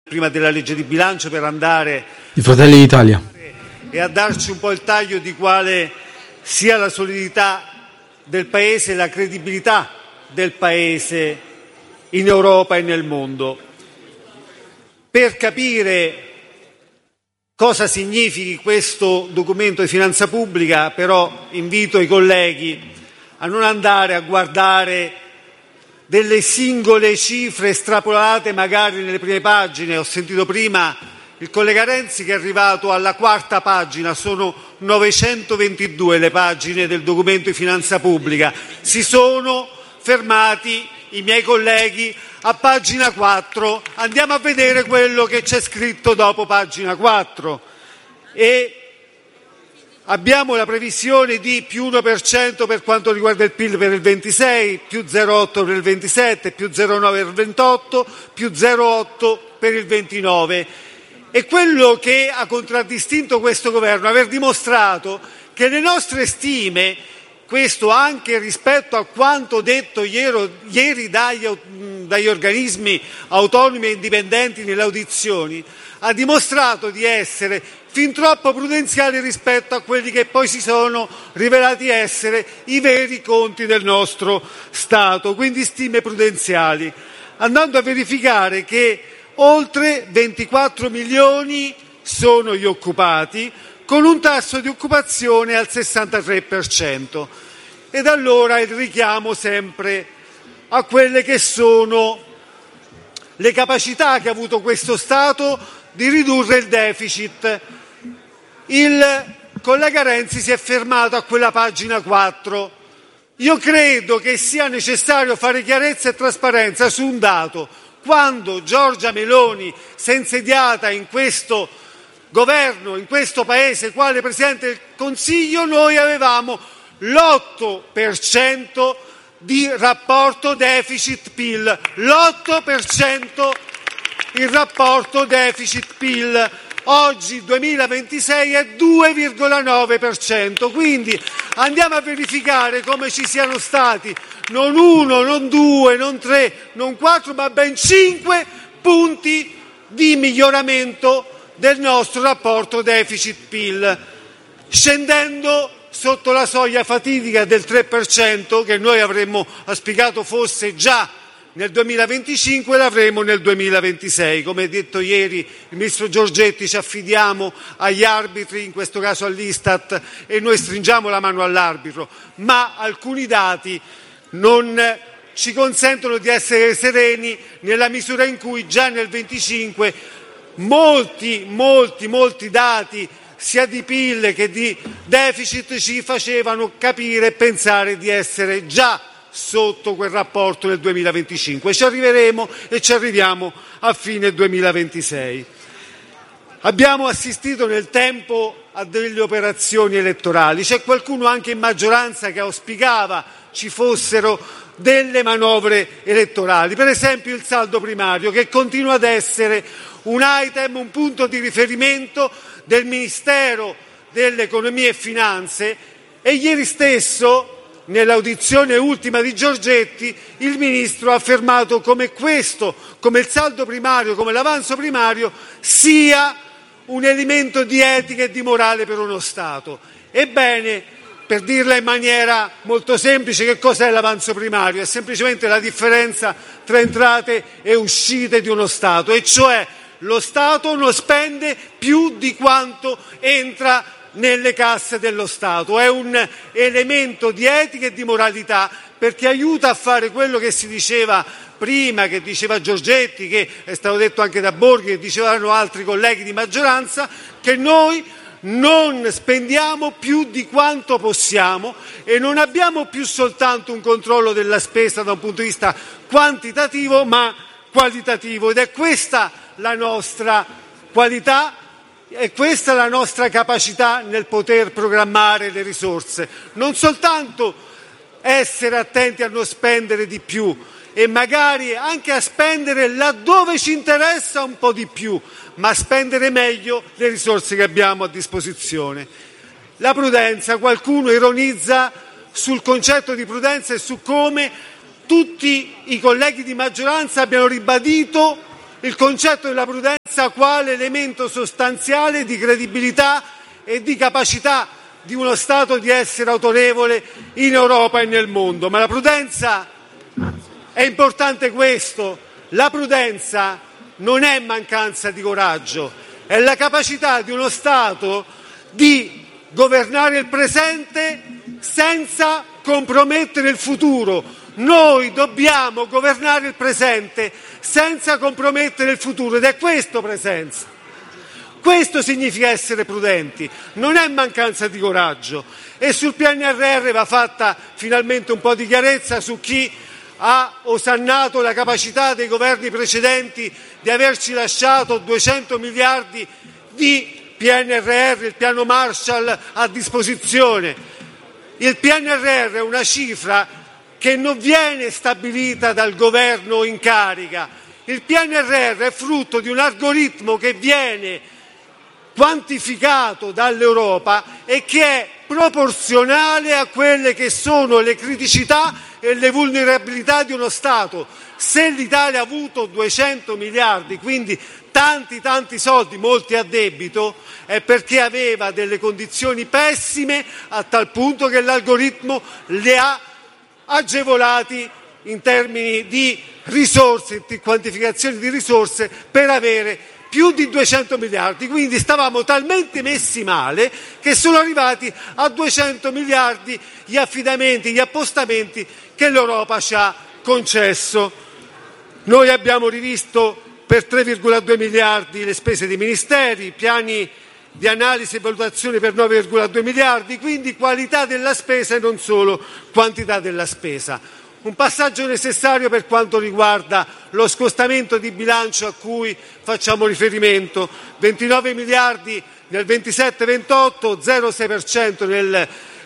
prima della legge di bilancio per andare di Fratelli d'Italia e a darci un po' il taglio di quale sia la solidità del Paese e la credibilità del Paese in Europa e nel mondo. Per capire cosa significhi questo documento di finanza pubblica, però invito i colleghi a non andare a guardare delle singole cifre estrapolate magari nelle prime pagine. Ho sentito prima il collega Renzi che è arrivato alla quarta pagina, sono 922 le pagine del documento di finanza pubblica. Si sono fermati i miei colleghi a pagina 4, andiamo a vedere quello che c'è scritto dopo pagina 4 e abbiamo la previsione di più 1% per quanto riguarda il PIL per il 26, più 0,8 per il 27, più 0,9 per il 28, più 0,8 per il 29. E quello che ha contraddistinto questo governo è aver dimostrato che le nostre stime, questo anche rispetto a quanto detto ieri dagli organismi autonomi e indipendenti nelle audizioni, ha dimostrato di essere fin troppo prudenziali rispetto a quelli che poi si sono rivelati essere i veri conti del nostro Stato, quindi stime prudenziali, andando a verificare che oltre 24 milioni sono gli occupati, con un tasso di occupazione al 63%. Ed allora il richiamo sempre a quelle che sono le capacità che ha avuto questo Stato di ridurre il deficit. Il collega Renzi si è fermato a quella pagina 4. Io credo che sia necessario fare chiarezza e trasparenza su un dato. Quando Giorgia Meloni si è insediata in questo governo, in questo Paese, quale Presidente del Consiglio, noi avevamo l'8% di rapporto deficit-PIL. L'8% il rapporto deficit-PIL. Oggi, 2026, è 2,9%. Quindi andiamo a verificare come ci siano stati non 1, non 2, non 3, non 4, ma ben 5 punti di miglioramento del nostro rapporto deficit-PIL, scendendo sotto la soglia fatidica del 3%, che noi avremmo auspicato fosse già nel 2025, l'avremo nel 2026. Come detto ieri il ministro Giorgetti, ci affidiamo agli arbitri, in questo caso all'Istat, e noi stringiamo la mano all'arbitro, ma alcuni dati non ci consentono di essere sereni nella misura in cui già nel 25 molti dati sia di PIL che di deficit ci facevano capire e pensare di essere già sotto quel rapporto nel 2025. Ci arriveremo e ci arriviamo a fine 2026. Abbiamo assistito nel tempo a delle operazioni elettorali. C'è qualcuno anche in maggioranza che auspicava ci fossero delle manovre elettorali, per esempio il saldo primario, che continua ad essere un item, un punto di riferimento del Ministero dell'Economia e Finanze, e ieri stesso, nell'audizione ultima di Giorgetti, il Ministro ha affermato come il saldo primario, come l'avanzo primario, sia un elemento di etica e di morale per uno Stato. Ebbene, per dirla in maniera molto semplice, che cos'è l'avanzo primario? È semplicemente la differenza tra entrate e uscite di uno Stato, e cioè lo Stato non spende più di quanto entra nelle casse dello Stato. È un elemento di etica e di moralità, perché aiuta a fare quello che si diceva prima, che diceva Giorgetti, che è stato detto anche da Borghi, che dicevano altri colleghi di maggioranza, che noi non spendiamo più di quanto possiamo e non abbiamo più soltanto un controllo della spesa da un punto di vista quantitativo, ma qualitativo. Ed è questa la nostra qualità, è questa la nostra capacità nel poter programmare le risorse. Non soltanto essere attenti a non spendere di più e magari anche a spendere laddove ci interessa un po' di più, ma spendere meglio le risorse che abbiamo a disposizione. La prudenza, qualcuno ironizza sul concetto di prudenza e su come tutti i colleghi di maggioranza abbiano ribadito il concetto della prudenza quale elemento sostanziale di credibilità e di capacità di uno Stato di essere autorevole in Europa e nel mondo. Ma la prudenza è importante questo, la prudenza non è mancanza di coraggio, è la capacità di uno Stato di governare il presente senza compromettere il futuro. Noi dobbiamo governare il presente senza compromettere il futuro ed è questo presenza. Questo significa essere prudenti, non è mancanza di coraggio. E sul PNRR va fatta finalmente un po' di chiarezza su chi ha osannato la capacità dei governi precedenti di averci lasciato 200 miliardi di PNRR, il piano Marshall, a disposizione. Il PNRR è una cifra che non viene stabilita dal governo in carica. Il PNRR è frutto di un algoritmo che viene quantificato dall'Europa e che è proporzionale a quelle che sono le criticità e le vulnerabilità di uno Stato. Se l'Italia ha avuto 200 miliardi, quindi tanti soldi, molti a debito, è perché aveva delle condizioni pessime a tal punto che l'algoritmo le ha agevolati in termini di risorse, di quantificazione di risorse per avere più di 200 miliardi, quindi stavamo talmente messi male che sono arrivati a 200 miliardi gli affidamenti, gli appostamenti che l'Europa ci ha concesso. Noi abbiamo rivisto per 3,2 miliardi le spese dei ministeri, piani di analisi e valutazione per 9,2 miliardi, quindi qualità della spesa e non solo quantità della spesa. Un passaggio necessario per quanto riguarda lo scostamento di bilancio a cui facciamo riferimento, 29 miliardi nel 27-28, 0,6% nel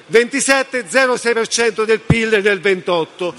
27, 0,6% del PIL nel 28.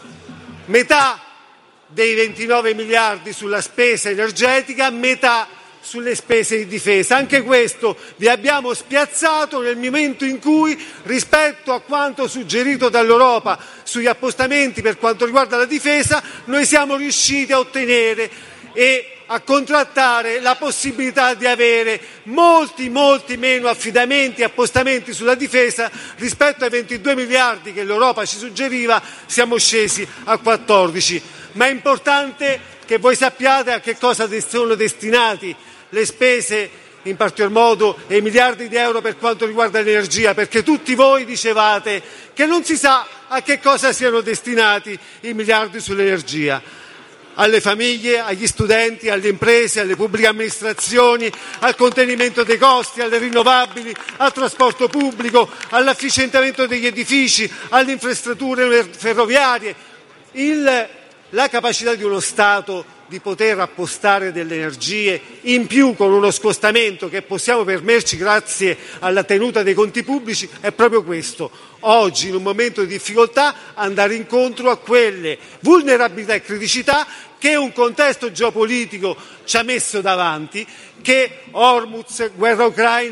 Metà dei 29 miliardi sulla spesa energetica, metà sulle spese di difesa. Anche questo vi abbiamo spiazzato nel momento in cui, rispetto a quanto suggerito dall'Europa sugli appostamenti per quanto riguarda la difesa, noi siamo riusciti a ottenere e a contrattare la possibilità di avere molti meno affidamenti e appostamenti sulla difesa rispetto ai 22 miliardi che l'Europa ci suggeriva. Siamo scesi a 14. Ma è importante che voi sappiate a che cosa sono destinati le spese, in particolar modo i miliardi di euro per quanto riguarda l'energia, perché tutti voi dicevate che non si sa a che cosa siano destinati i miliardi sull'energia. Alle famiglie, agli studenti, alle imprese, alle pubbliche amministrazioni, al contenimento dei costi, alle rinnovabili, al trasporto pubblico, all'efficientamento degli edifici, alle infrastrutture ferroviarie. La capacità di uno Stato di poter appostare delle energie in più con uno scostamento che possiamo permetterci grazie alla tenuta dei conti pubblici è proprio questo. Oggi, in un momento di difficoltà, andare incontro a quelle vulnerabilità e criticità che un contesto geopolitico ci ha messo davanti, che Hormuz, guerra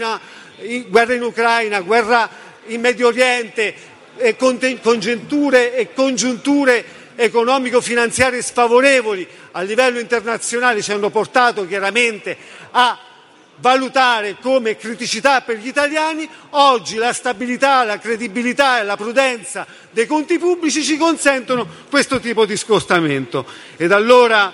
in Ucraina, guerra in Medio Oriente, congiunture economico-finanziarie sfavorevoli a livello internazionale ci hanno portato chiaramente a valutare come criticità per gli italiani. Oggi la stabilità, la credibilità e la prudenza dei conti pubblici ci consentono questo tipo di scostamento. Ed allora,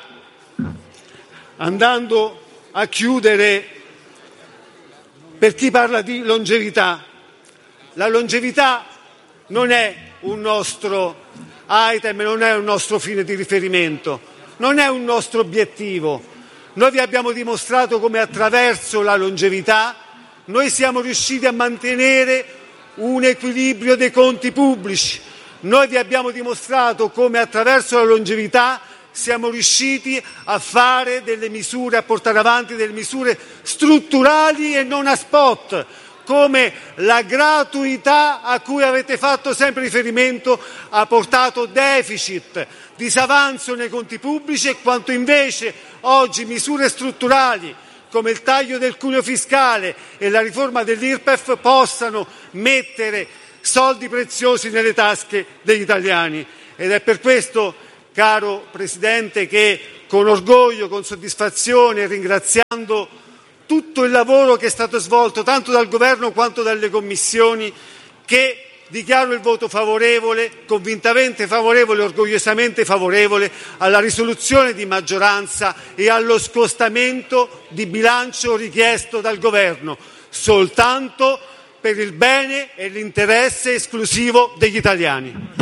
andando a chiudere, per chi parla di longevità, la longevità non è un nostro item, non è un nostro fine di riferimento, non è un nostro obiettivo. Noi vi abbiamo dimostrato come attraverso la longevità noi siamo riusciti a mantenere un equilibrio dei conti pubblici. Noi vi abbiamo dimostrato come attraverso la longevità siamo riusciti a fare delle misure, a portare avanti delle misure strutturali e non a spot, come la gratuità a cui avete fatto sempre riferimento ha portato deficit, disavanzo nei conti pubblici, e quanto invece oggi misure strutturali come il taglio del cuneo fiscale e la riforma dell'IRPEF possano mettere soldi preziosi nelle tasche degli italiani. Ed è per questo, caro Presidente, che con orgoglio, con soddisfazione, ringraziando tutto il lavoro che è stato svolto tanto dal Governo quanto dalle commissioni, che dichiaro il voto favorevole, convintamente favorevole, orgogliosamente favorevole alla risoluzione di maggioranza e allo scostamento di bilancio richiesto dal Governo, soltanto per il bene e l'interesse esclusivo degli italiani.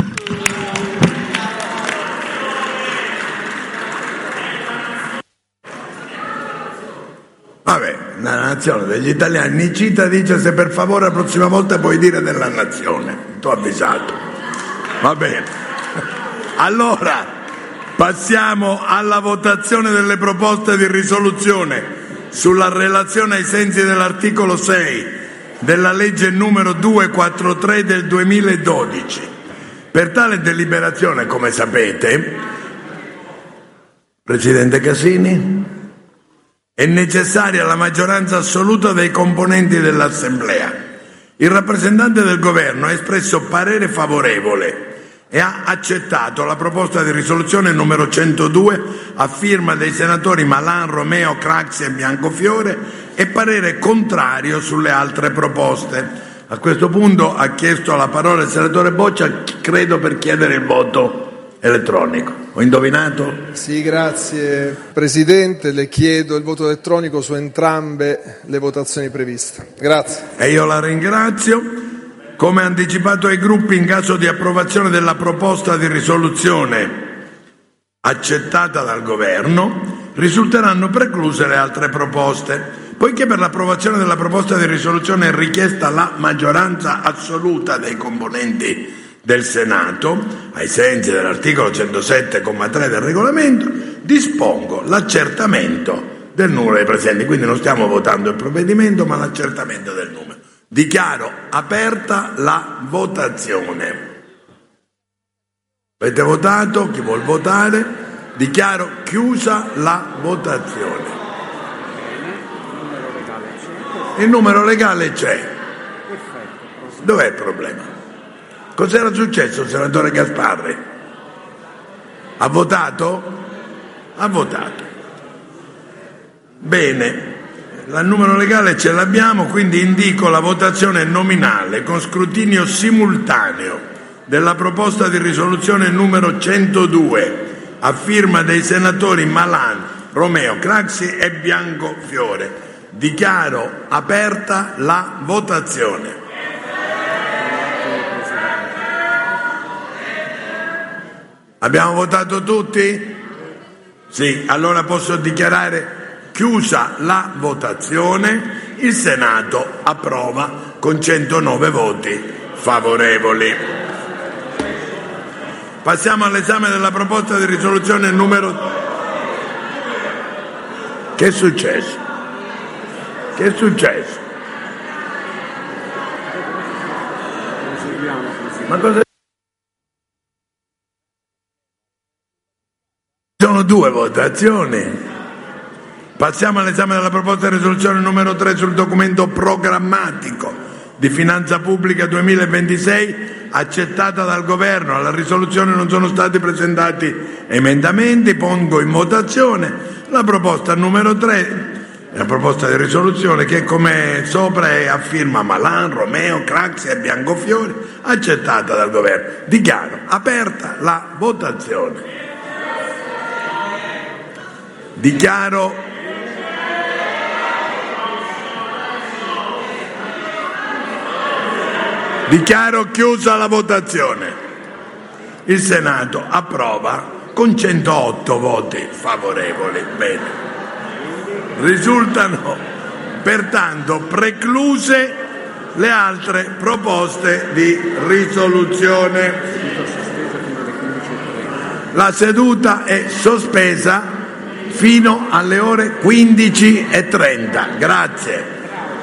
Vabbè, la nazione degli italiani. Nicita dice: se per favore la prossima volta puoi dire della nazione. T'ho avvisato. Va bene. Allora, passiamo alla votazione delle proposte di risoluzione sulla relazione ai sensi dell'articolo 6 della legge numero 243 del 2012. Per tale deliberazione, come sapete, Presidente Casini, è necessaria la maggioranza assoluta dei componenti dell'Assemblea. Il rappresentante del Governo ha espresso parere favorevole e ha accettato la proposta di risoluzione numero 102 a firma dei senatori Malan, Romeo, Craxi e Biancofiore e parere contrario sulle altre proposte. A questo punto ha chiesto la parola il senatore Boccia, credo per chiedere il voto elettronico. Ho indovinato? Sì, grazie Presidente. Le chiedo il voto elettronico su entrambe le votazioni previste. Grazie. E io la ringrazio. Come anticipato ai gruppi, in caso di approvazione della proposta di risoluzione accettata dal Governo, risulteranno precluse le altre proposte. Poiché per l'approvazione della proposta di risoluzione è richiesta la maggioranza assoluta dei componenti del Senato, ai sensi dell'articolo 107,3 del regolamento, dispongo l'accertamento del numero dei presenti. Quindi non stiamo votando il provvedimento, ma l'accertamento del numero. Dichiaro aperta la votazione. Avete votato? Chi vuol votare? Dichiaro chiusa la votazione. Il numero legale c'è. Dov'è il problema? Cos'era successo, senatore Gasparri? Ha votato? Ha votato. Bene, il numero legale ce l'abbiamo, quindi indico la votazione nominale con scrutinio simultaneo della proposta di risoluzione numero 102 a firma dei senatori Malan, Romeo, Craxi e Biancofiore. Dichiaro aperta la votazione. Abbiamo votato tutti? Sì, allora posso dichiarare chiusa la votazione. Il Senato approva con 109 voti favorevoli. Passiamo all'esame della proposta di risoluzione numero... Che è successo? Che è successo? Ma cosa... Sono due votazioni. Passiamo all'esame della proposta di risoluzione numero 3 sul documento programmatico di finanza pubblica 2026 accettata dal Governo. Alla risoluzione non sono stati presentati emendamenti. Pongo in votazione la proposta numero 3, la proposta di risoluzione che come sopra è a firma Malan, Romeo, Craxi e Biancofiore, accettata dal Governo. Dichiaro aperta la votazione. Dichiaro chiusa la votazione. Il Senato approva con 108 voti favorevoli. Bene. Risultano pertanto precluse le altre proposte di risoluzione. La seduta è sospesa fino alle ore 15:30. Grazie.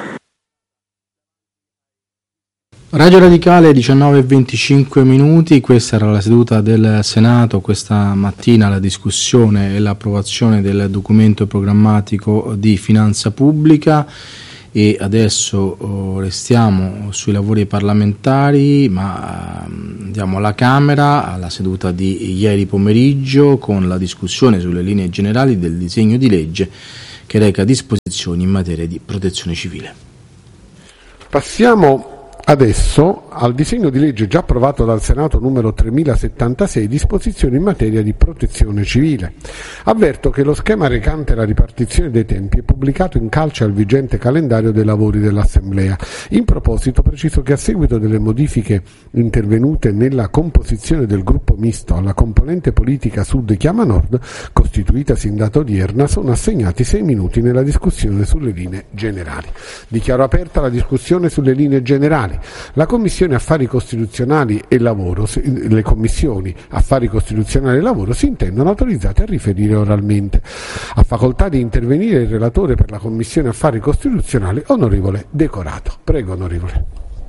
Radio Radicale 19:25, questa era la seduta del Senato, questa mattina la discussione e l'approvazione del documento programmatico di finanza pubblica E adesso restiamo sui lavori parlamentari, ma andiamo alla Camera, alla seduta di ieri pomeriggio, con la discussione sulle linee generali del disegno di legge che reca disposizioni in materia di protezione civile. Passiamo adesso al disegno di legge già approvato dal Senato numero 3076, disposizioni in materia di protezione civile. Avverto che lo schema recante la ripartizione dei tempi è pubblicato in calce al vigente calendario dei lavori dell'Assemblea. In proposito preciso che a seguito delle modifiche intervenute nella composizione del gruppo misto alla componente politica Sud Chiama Nord, costituitasi in data odierna, sono assegnati 6 minuti nella discussione sulle linee generali. Dichiaro aperta la discussione sulle linee generali. La Commissione Affari Costituzionali e Lavoro, le Commissioni Affari Costituzionali e Lavoro si intendono autorizzate a riferire oralmente. Ha facoltà di intervenire il relatore per la Commissione Affari Costituzionali, onorevole Decorato. Prego, onorevole.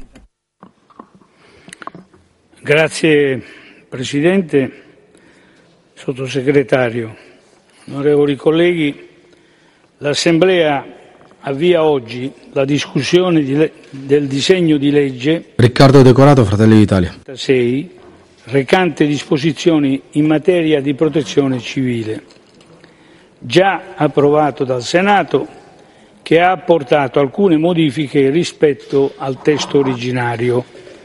Grazie Presidente, Sottosegretario, onorevoli colleghi. L'Assemblea avvia oggi la discussione del disegno di legge Riccardo Decorato, Fratelli d'Italia. 6, recante disposizioni in materia di protezione civile, già approvato dal Senato, che ha apportato alcune modifiche rispetto al testo originario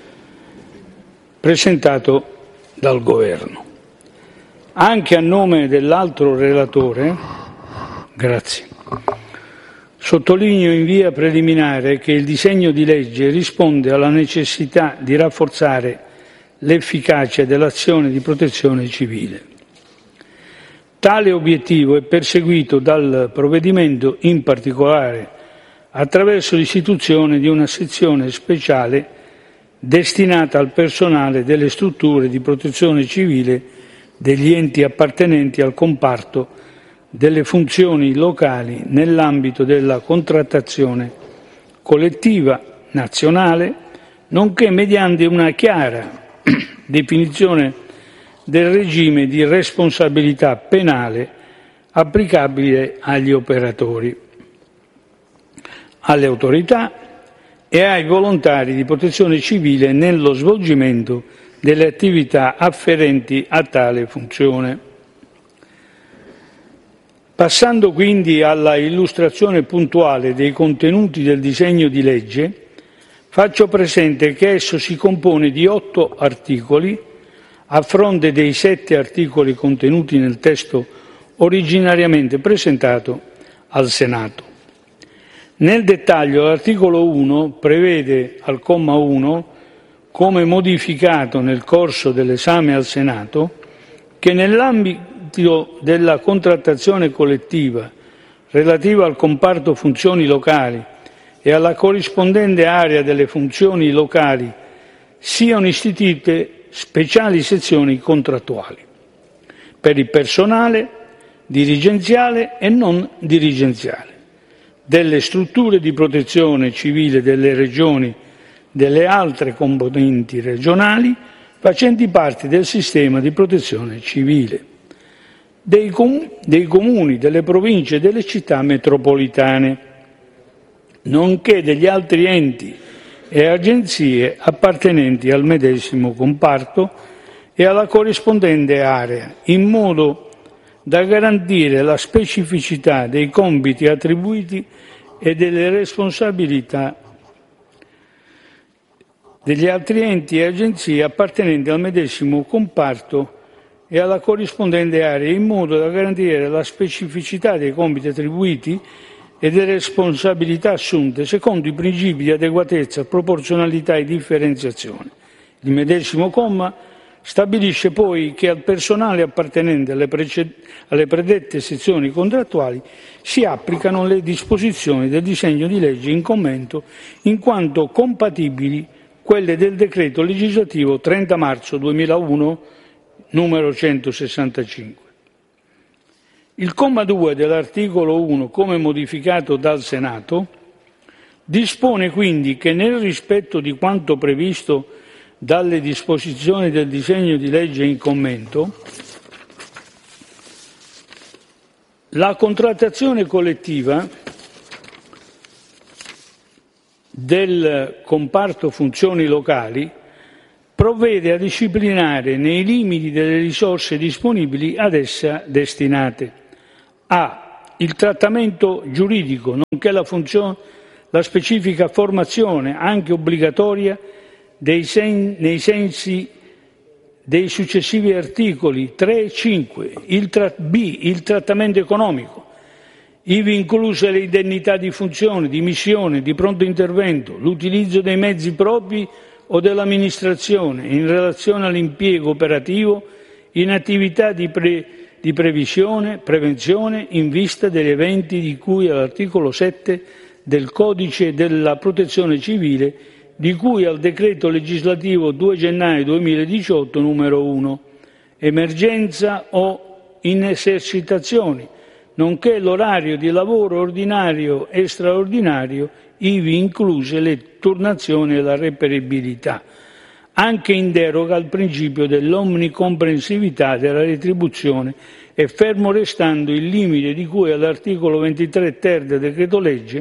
presentato dal Governo. Anche a nome dell'altro relatore, grazie. Sottolineo in via preliminare che il disegno di legge risponde alla necessità di rafforzare l'efficacia dell'azione di protezione civile. Tale obiettivo è perseguito dal provvedimento in particolare attraverso l'istituzione di una sezione speciale destinata al personale delle strutture di protezione civile degli enti appartenenti al comparto delle funzioni locali nell'ambito della contrattazione collettiva nazionale, nonché mediante una chiara definizione del regime di responsabilità penale applicabile agli operatori, alle autorità e ai volontari di protezione civile nello svolgimento delle attività afferenti a tale funzione. Passando quindi alla illustrazione puntuale dei contenuti del disegno di legge, faccio presente che esso si compone di 8 articoli, a fronte dei 7 articoli contenuti nel testo originariamente presentato al Senato. Nel dettaglio, l'articolo 1 prevede al comma 1, come modificato nel corso dell'esame al Senato, che nell'ambito della contrattazione collettiva relativa al comparto funzioni locali e alla corrispondente area delle funzioni locali siano istituite speciali sezioni contrattuali per il personale dirigenziale e non dirigenziale delle strutture di protezione civile delle regioni, delle altre componenti regionali facenti parte del sistema di protezione civile, dei comuni, delle province e delle città metropolitane, nonché degli altri enti e agenzie appartenenti al medesimo comparto e alla corrispondente area, in modo da garantire la specificità dei compiti attribuiti e delle responsabilità degli altri enti e agenzie appartenenti al medesimo comparto e alla corrispondente area, in modo da garantire la specificità dei compiti attribuiti e delle responsabilità assunte secondo i principi di adeguatezza, proporzionalità e differenziazione. Il medesimo comma stabilisce poi che al personale appartenente alle predette sezioni contrattuali si applicano le disposizioni del disegno di legge in commento, in quanto compatibili quelle del decreto legislativo 30 marzo 2001 numero 165. Il comma 2 dell'articolo 1, come modificato dal Senato, dispone quindi che nel rispetto di quanto previsto dalle disposizioni del disegno di legge in commento, la contrattazione collettiva del comparto funzioni locali provvede a disciplinare nei limiti delle risorse disponibili ad essa destinate a. Il trattamento giuridico, nonché la specifica formazione, anche obbligatoria, nei sensi dei successivi articoli 3 e 5. B. Il trattamento economico, ivi incluse le indennità di funzione, di missione, di pronto intervento, l'utilizzo dei mezzi propri o dell'amministrazione in relazione all'impiego operativo in attività di previsione, prevenzione in vista degli eventi di cui all'articolo 7 del Codice della Protezione Civile, di cui al decreto legislativo 2 gennaio 2018 numero 1, emergenza o in esercitazioni, nonché l'orario di lavoro ordinario e straordinario, ivi incluse le turnazioni e la reperibilità, anche in deroga al principio dell'omnicomprensività della retribuzione e fermo restando il limite di cui all'articolo 23 ter del decreto-legge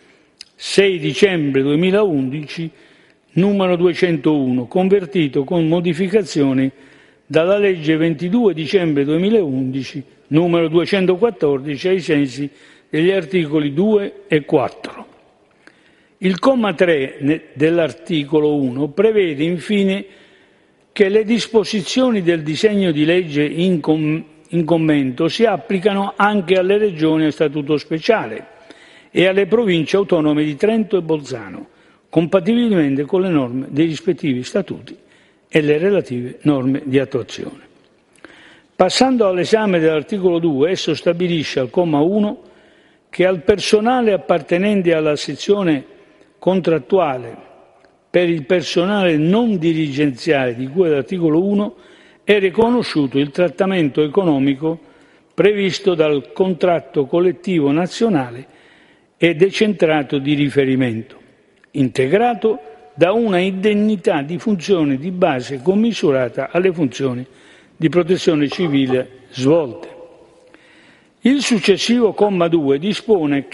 6 dicembre 2011 numero 201, convertito con modificazioni dalla legge 22 dicembre 2011 numero 214 ai sensi degli articoli 2 e 4. Il comma 3 dell'articolo 1 prevede infine che le disposizioni del disegno di legge in commento si applicano anche alle regioni a statuto speciale e alle province autonome di Trento e Bolzano, compatibilmente con le norme dei rispettivi statuti e le relative norme di attuazione. Passando all'esame dell'articolo 2, esso stabilisce al comma 1 che al personale appartenente alla sezione contrattuale per il personale non dirigenziale di cui all'articolo 1 è riconosciuto il trattamento economico previsto dal contratto collettivo nazionale e decentrato di riferimento, integrato da una indennità di funzione di base commisurata alle funzioni di protezione civile svolte. Il successivo comma 2 dispone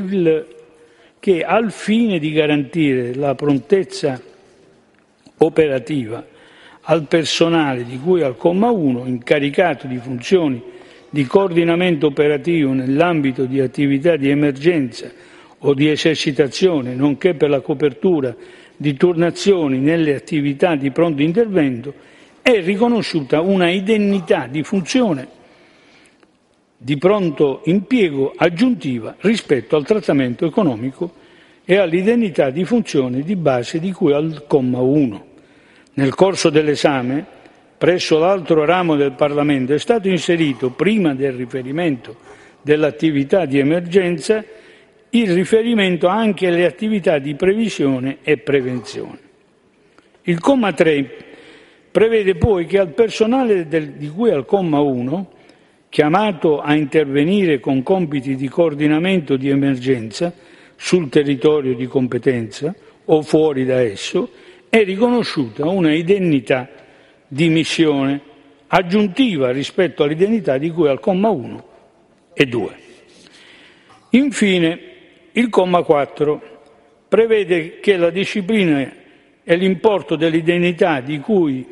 che al fine di garantire la prontezza operativa al personale di cui al comma 1, incaricato di funzioni di coordinamento operativo nell'ambito di attività di emergenza o di esercitazione, nonché per la copertura di turnazioni nelle attività di pronto intervento, è riconosciuta una indennità di funzione di pronto impiego aggiuntiva rispetto al trattamento economico e all'indennità di funzione di base di cui al comma 1. Nel corso dell'esame presso l'altro ramo del Parlamento è stato inserito, prima del riferimento dell'attività di emergenza, il riferimento anche alle attività di previsione e prevenzione. Il comma 3 prevede poi che al personale di cui al comma 1, chiamato a intervenire con compiti di coordinamento di emergenza sul territorio di competenza o fuori da esso, è riconosciuta una indennità di missione aggiuntiva rispetto all'indennità di cui al comma 1 e 2. Infine, il comma 4 prevede che la disciplina e l'importo dell'indennità di cui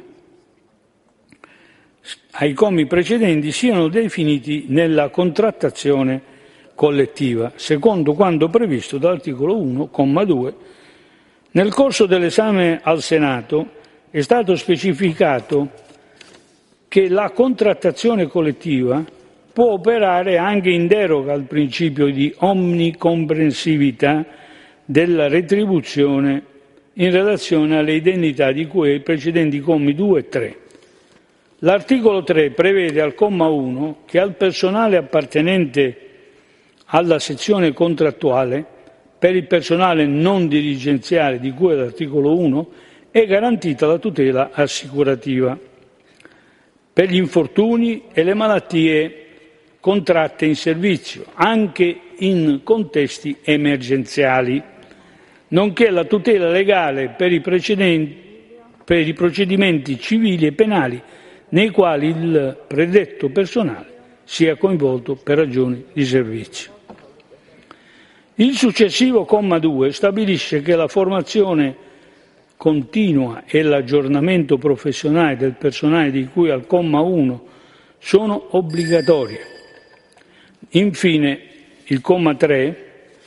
ai commi precedenti siano definiti nella contrattazione collettiva, secondo quanto previsto dall'articolo 1, comma 2. Nel corso dell'esame al Senato è stato specificato che la contrattazione collettiva può operare anche in deroga al principio di omnicomprensività della retribuzione in relazione alle indennità di cui ai precedenti commi 2 e 3. L'articolo 3 prevede al comma 1 che al personale appartenente alla sezione contrattuale per il personale non dirigenziale di cui all'articolo 1 è garantita la tutela assicurativa per gli infortuni e le malattie contratte in servizio, anche in contesti emergenziali, nonché la tutela legale per i procedimenti civili e penali nei quali il predetto personale sia coinvolto per ragioni di servizio. Il successivo comma 2 stabilisce che la formazione continua e l'aggiornamento professionale del personale di cui al comma 1 sono obbligatori. Infine, il comma 3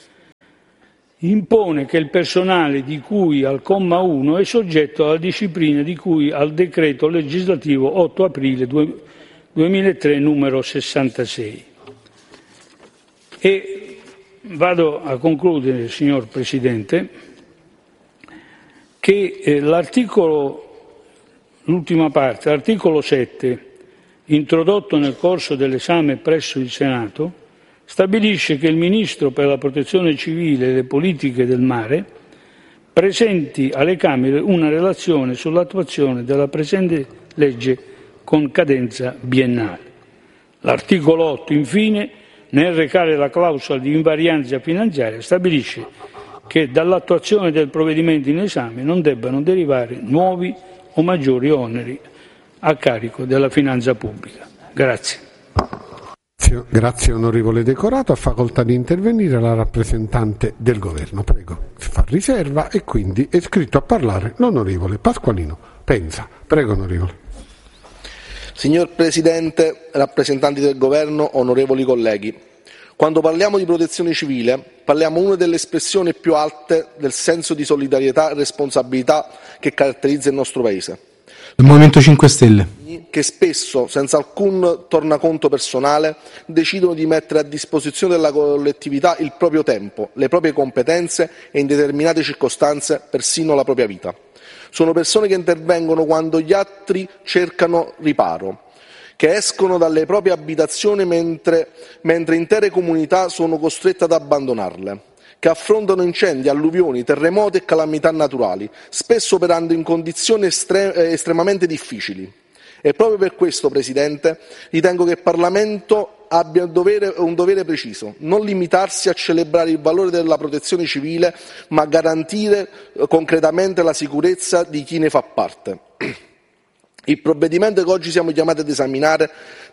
impone che il personale di cui al comma 1 è soggetto alla disciplina di cui al decreto legislativo 8 aprile 2003 numero 66. E vado a concludere, signor Presidente, che l'ultima parte, l'articolo 7, introdotto nel corso dell'esame presso il Senato, stabilisce che il Ministro per la Protezione Civile e le Politiche del Mare presenti alle Camere una relazione sull'attuazione della presente legge con cadenza biennale. L'articolo 8, infine, nel recare la clausola di invarianza finanziaria, stabilisce che dall'attuazione del provvedimento in esame non debbano derivare nuovi o maggiori oneri a carico della finanza pubblica. Grazie. Grazie onorevole Decorato. Ha facoltà di intervenire la rappresentante del Governo. Prego, si fa riserva e quindi è iscritto a parlare l'onorevole Pasqualino Pensa. Prego onorevole. Signor Presidente, rappresentanti del Governo, onorevoli colleghi, quando parliamo di protezione civile parliamo una delle espressioni più alte del senso di solidarietà e responsabilità che caratterizza il nostro Paese. Il Movimento 5 Stelle. Che spesso, senza alcun tornaconto personale, decidono di mettere a disposizione della collettività il proprio tempo, le proprie competenze e in determinate circostanze persino la propria vita. Sono persone che intervengono quando gli altri cercano riparo, che escono dalle proprie abitazioni mentre intere comunità sono costrette ad abbandonarle, che affrontano incendi, alluvioni, terremoti e calamità naturali, spesso operando in condizioni estremamente difficili. E proprio per questo, Presidente, ritengo che il Parlamento abbia un dovere preciso, non limitarsi a celebrare il valore della protezione civile, ma garantire concretamente la sicurezza di chi ne fa parte. Il provvedimento che oggi siamo chiamati ad esaminare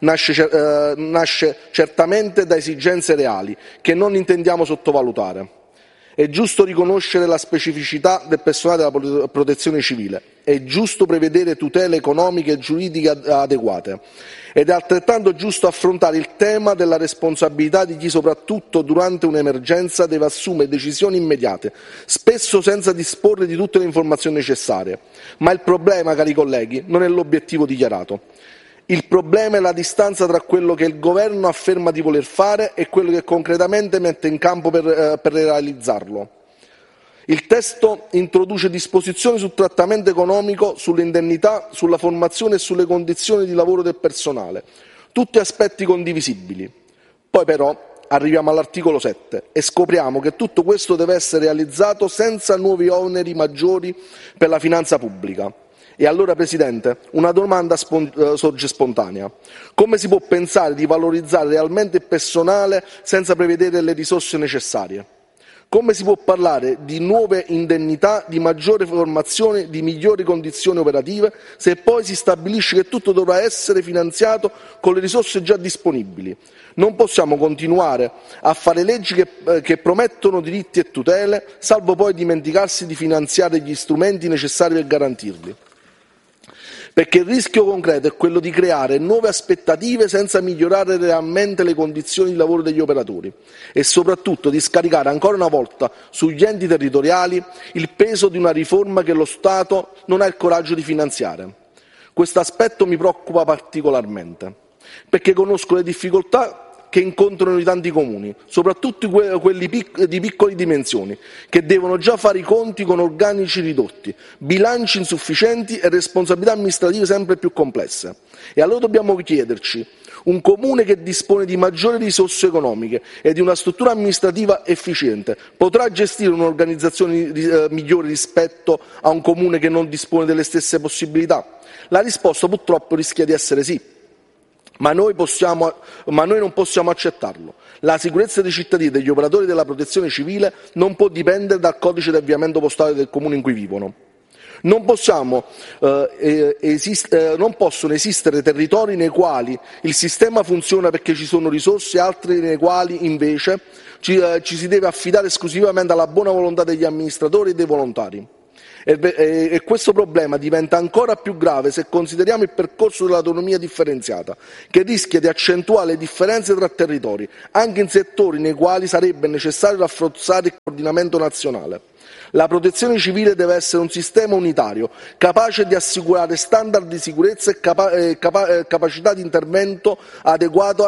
nasce certamente da esigenze reali, che non intendiamo sottovalutare. È giusto riconoscere la specificità del personale della protezione civile, è giusto prevedere tutele economiche e giuridiche adeguate ed è altrettanto giusto affrontare il tema della responsabilità di chi soprattutto durante un'emergenza deve assumere decisioni immediate, spesso senza disporre di tutte le informazioni necessarie. Ma il problema, cari colleghi, non è l'obiettivo dichiarato. Il problema è la distanza tra quello che il Governo afferma di voler fare e quello che concretamente mette in campo per realizzarlo. Il testo introduce disposizioni sul trattamento economico, sulle indennità, sulla formazione e sulle condizioni di lavoro del personale, tutti aspetti condivisibili. Poi però arriviamo all'articolo 7 e scopriamo che tutto questo deve essere realizzato senza nuovi oneri maggiori per la finanza pubblica. E allora, Presidente, una domanda sorge spontanea. Come si può pensare di valorizzare realmente il personale senza prevedere le risorse necessarie? Come si può parlare di nuove indennità, di maggiore formazione, di migliori condizioni operative, se poi si stabilisce che tutto dovrà essere finanziato con le risorse già disponibili? Non possiamo continuare a fare leggi che promettono diritti e tutele, salvo poi dimenticarsi di finanziare gli strumenti necessari per garantirli. Perché il rischio concreto è quello di creare nuove aspettative senza migliorare realmente le condizioni di lavoro degli operatori e soprattutto di scaricare ancora una volta sugli enti territoriali il peso di una riforma che lo Stato non ha il coraggio di finanziare. Questo aspetto mi preoccupa particolarmente, perché conosco le difficoltà che incontrano i tanti comuni, soprattutto quelli di piccole dimensioni, che devono già fare i conti con organici ridotti, bilanci insufficienti e responsabilità amministrative sempre più complesse. E allora dobbiamo chiederci: un comune che dispone di maggiori risorse economiche e di una struttura amministrativa efficiente potrà gestire un'organizzazione migliore rispetto a un comune che non dispone delle stesse possibilità? La risposta purtroppo rischia di essere sì. Ma noi non possiamo accettarlo. La sicurezza dei cittadini e degli operatori della protezione civile non può dipendere dal codice di avviamento postale del comune in cui vivono. Non possono esistere territori nei quali il sistema funziona perché ci sono risorse e altri nei quali invece ci si deve affidare esclusivamente alla buona volontà degli amministratori e dei volontari. E questo problema diventa ancora più grave se consideriamo il percorso dell'autonomia differenziata, che rischia di accentuare le differenze tra territori, anche in settori nei quali sarebbe necessario rafforzare il coordinamento nazionale. La protezione civile deve essere un sistema unitario, capace di assicurare standard di sicurezza e capacità di intervento adeguato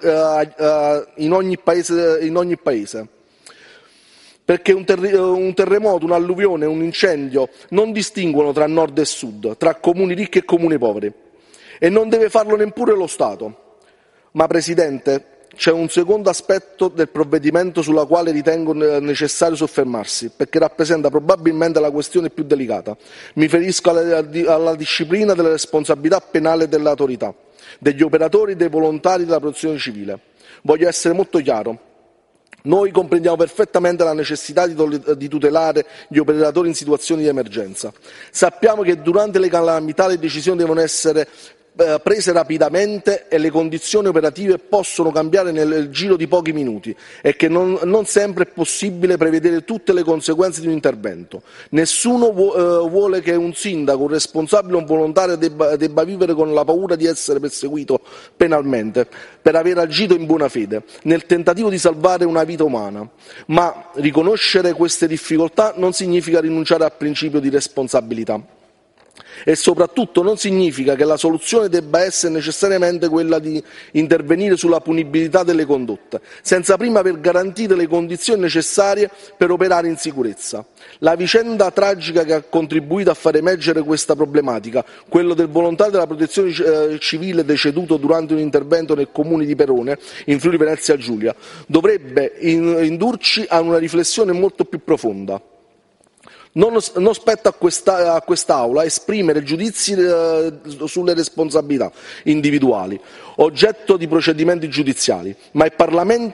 in ogni paese. Perché un terremoto, un'alluvione, un incendio non distinguono tra nord e sud, tra comuni ricchi e comuni poveri. E non deve farlo neppure lo Stato. Ma, Presidente, c'è un secondo aspetto del provvedimento sulla quale ritengo necessario soffermarsi, perché rappresenta probabilmente la questione più delicata. Mi riferisco alla disciplina della responsabilità penale dell'autorità, degli operatori e dei volontari della protezione civile. Voglio essere molto chiaro. Noi comprendiamo perfettamente la necessità di tutelare gli operatori in situazioni di emergenza. Sappiamo che durante le calamità le decisioni devono essere prese rapidamente e le condizioni operative possono cambiare nel giro di pochi minuti e che non sempre è possibile prevedere tutte le conseguenze di un intervento. Nessuno vuole che un sindaco, un responsabile o un volontario debba vivere con la paura di essere perseguito penalmente per aver agito in buona fede, nel tentativo di salvare una vita umana. Ma riconoscere queste difficoltà non significa rinunciare al principio di responsabilità. E soprattutto non significa che la soluzione debba essere necessariamente quella di intervenire sulla punibilità delle condotte, senza prima aver garantito le condizioni necessarie per operare in sicurezza. La vicenda tragica che ha contribuito a far emergere questa problematica, quello del volontario della protezione civile deceduto durante un intervento nel comune di Perone, in Friuli Venezia Giulia, dovrebbe indurci a una riflessione molto più profonda. Non spetta a quest'Aula esprimere giudizi sulle responsabilità individuali, oggetto di procedimenti giudiziali, ma al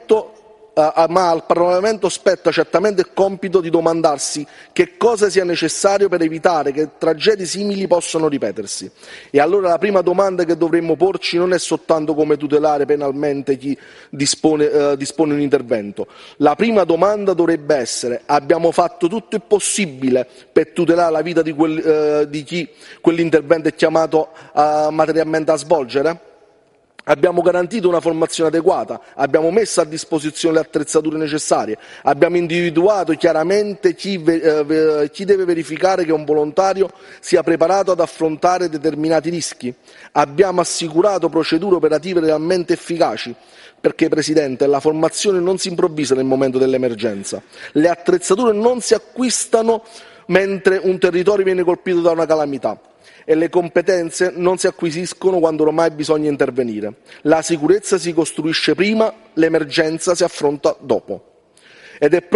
Parlamento spetta certamente il compito di domandarsi che cosa sia necessario per evitare che tragedie simili possano ripetersi. E allora la prima domanda che dovremmo porci non è soltanto come tutelare penalmente chi dispone un intervento. La prima domanda dovrebbe essere: abbiamo fatto tutto il possibile per tutelare la vita di chi quell'intervento è chiamato materialmente a svolgere? Abbiamo garantito una formazione adeguata, abbiamo messo a disposizione le attrezzature necessarie, abbiamo individuato chiaramente chi deve verificare che un volontario sia preparato ad affrontare determinati rischi, abbiamo assicurato procedure operative realmente efficaci. Perché, Presidente, la formazione non si improvvisa nel momento dell'emergenza, le attrezzature non si acquistano mentre un territorio viene colpito da una calamità. E le competenze non si acquisiscono quando ormai bisogna intervenire. La sicurezza si costruisce prima, l'emergenza si affronta dopo. Ed è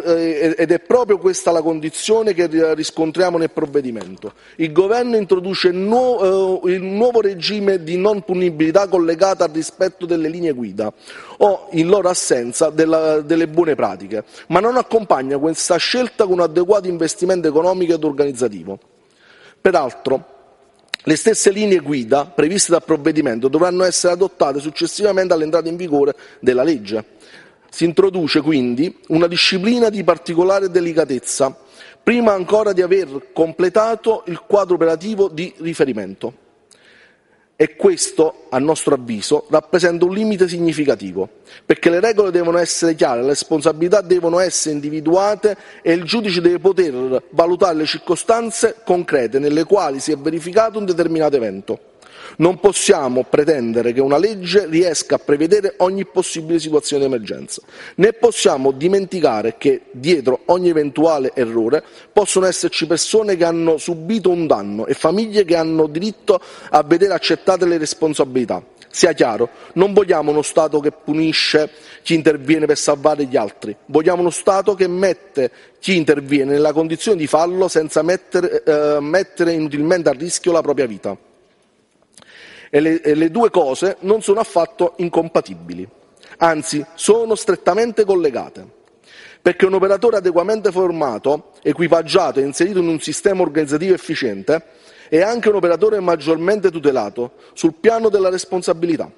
proprio questa la condizione che riscontriamo nel provvedimento. Il Governo introduce il nuovo regime di non punibilità collegato al rispetto delle linee guida o, in loro assenza, delle buone pratiche, ma non accompagna questa scelta con un adeguato investimento economico ed organizzativo. Peraltro, le stesse linee guida previste dal provvedimento dovranno essere adottate successivamente all'entrata in vigore della legge. Si introduce quindi una disciplina di particolare delicatezza, prima ancora di aver completato il quadro operativo di riferimento. E questo, a nostro avviso, rappresenta un limite significativo, perché le regole devono essere chiare, le responsabilità devono essere individuate e il giudice deve poter valutare le circostanze concrete nelle quali si è verificato un determinato evento. Non possiamo pretendere che una legge riesca a prevedere ogni possibile situazione di emergenza, né possiamo dimenticare che dietro ogni eventuale errore possono esserci persone che hanno subito un danno e famiglie che hanno diritto a vedere accettate le responsabilità. Sia chiaro, non vogliamo uno Stato che punisce chi interviene per salvare gli altri, vogliamo uno Stato che mette chi interviene nella condizione di farlo senza mettere inutilmente a rischio la propria vita. E le due cose non sono affatto incompatibili, anzi sono strettamente collegate. perché un operatore adeguatamente formato, equipaggiato e inserito in un sistema organizzativo efficiente è anche un operatore maggiormente tutelato sul piano della responsabilità.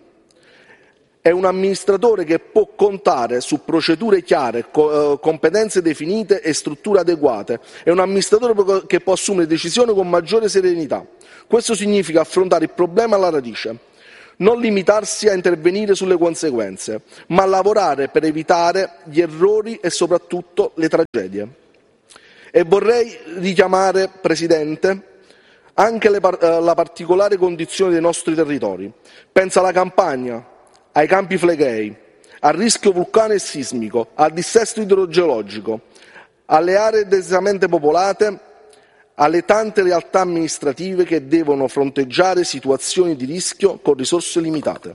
È un amministratore che può contare su procedure chiare, competenze definite e strutture adeguate. È un amministratore che può assumere decisioni con maggiore serenità. Questo significa affrontare il problema alla radice, non limitarsi a intervenire sulle conseguenze, ma lavorare per evitare gli errori e soprattutto le tragedie. E vorrei richiamare, Presidente, anche la particolare condizione dei nostri territori. Penso alla Campania, ai Campi Flegrei, al rischio vulcanico e sismico, al dissesto idrogeologico, alle aree densamente popolate, alle tante realtà amministrative che devono fronteggiare situazioni di rischio con risorse limitate.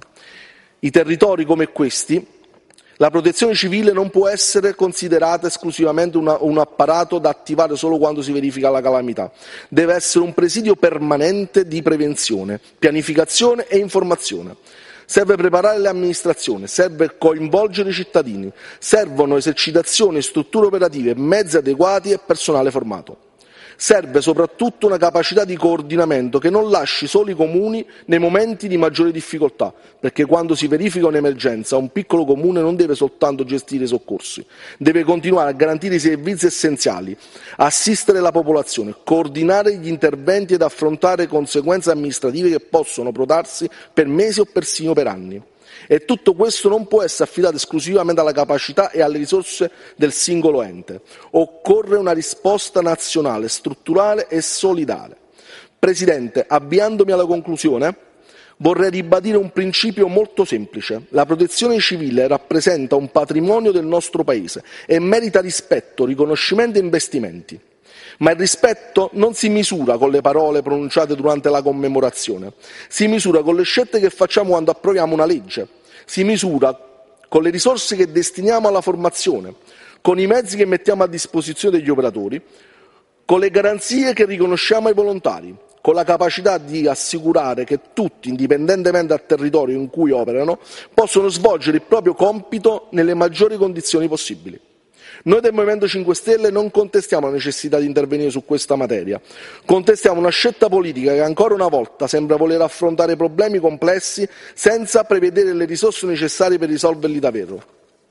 I territori come questi, la protezione civile non può essere considerata esclusivamente un apparato da attivare solo quando si verifica la calamità. Deve essere un presidio permanente di prevenzione, pianificazione e informazione. Serve preparare le amministrazioni, serve coinvolgere i cittadini, servono esercitazioni, strutture operative, mezzi adeguati e personale formato. Serve soprattutto una capacità di coordinamento che non lasci soli i comuni nei momenti di maggiore difficoltà, perché quando si verifica un'emergenza un piccolo comune non deve soltanto gestire i soccorsi, deve continuare a garantire i servizi essenziali, assistere la popolazione, coordinare gli interventi ed affrontare conseguenze amministrative che possono protrarsi per mesi o persino per anni. E tutto questo non può essere affidato esclusivamente alla capacità e alle risorse del singolo ente. Occorre una risposta nazionale, strutturale e solidale. Presidente, avviandomi alla conclusione, vorrei ribadire un principio molto semplice. La protezione civile rappresenta un patrimonio del nostro Paese e merita rispetto, riconoscimento e investimenti. Ma il rispetto non si misura con le parole pronunciate durante la commemorazione, si misura con le scelte che facciamo quando approviamo una legge, si misura con le risorse che destiniamo alla formazione, con i mezzi che mettiamo a disposizione degli operatori, con le garanzie che riconosciamo ai volontari, con la capacità di assicurare che tutti, indipendentemente dal territorio in cui operano, possono svolgere il proprio compito nelle maggiori condizioni possibili. Noi del Movimento 5 Stelle non contestiamo la necessità di intervenire su questa materia, contestiamo una scelta politica che ancora una volta sembra voler affrontare problemi complessi senza prevedere le risorse necessarie per risolverli davvero.